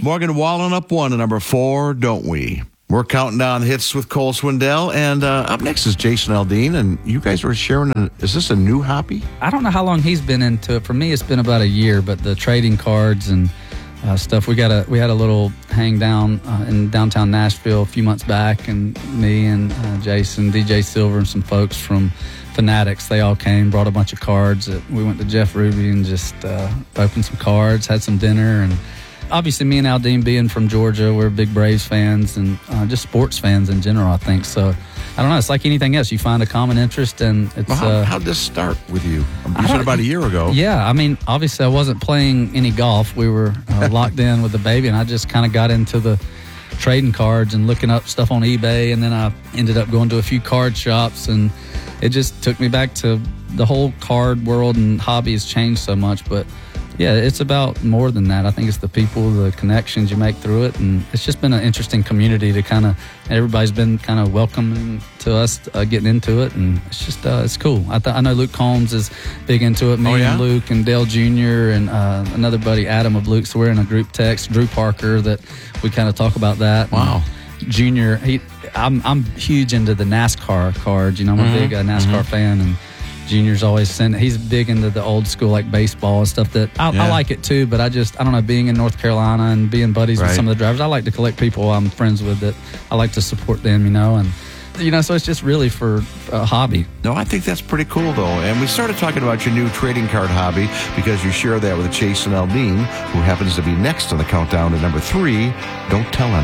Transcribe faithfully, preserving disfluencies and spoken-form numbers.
Morgan Wallen up one to number four, Don't We? We're counting down hits with Cole Swindell, and uh, up next is Jason Aldean, and you guys were sharing, a, is this a new hobby? I don't know how long he's been into it. For me, it's been about a year, but the trading cards and uh, stuff, we got a we had a little hang down uh, in downtown Nashville a few months back, and me and uh, Jason, D J Silver, and some folks from Fanatics, they all came, brought a bunch of cards. We went to Jeff Ruby and just uh, opened some cards, had some dinner, and obviously, me and Aldean being from Georgia, we're big Braves fans and uh, just sports fans in general, I think. So, I don't know. It's like anything else. You find a common interest, and it's. Well, how, uh, how'd this start with you? You said about a year ago. Yeah, I mean, obviously, I wasn't playing any golf. We were uh, locked in with the baby, and I just kind of got into the trading cards and looking up stuff on eBay, and then I ended up going to a few card shops, and it just took me back to the whole card world, and hobby has changed so much, but. Yeah, it's about more than that. I think it's the people, the connections you make through it, and it's just been an interesting community to kind of, everybody's been kind of welcoming to us uh, getting into it, and it's just, uh, it's cool. I, th- I know Luke Combs is big into it, me oh, yeah? and Luke and Dale Junior and uh, another buddy, Adam of Luke, so we're in a group text, Drew Parker, that we kind of talk about that. Wow. And Junior, he, I'm, I'm huge into the NASCAR cards, you know, I'm a mm-hmm. big uh, NASCAR mm-hmm. fan, and Junior's always sent. He's big into the old school, like baseball and stuff. That I, yeah. I like it too, but I just I don't know. Being in North Carolina and being buddies right. with some of the drivers, I like to collect people I'm friends with that I like to support them. You know, and you know, so it's just really for a hobby. No, I think that's pretty cool though. And we started talking about your new trading card hobby because you share that with Jason Aldean, who happens to be next on the countdown at number three. Don't tell anyone.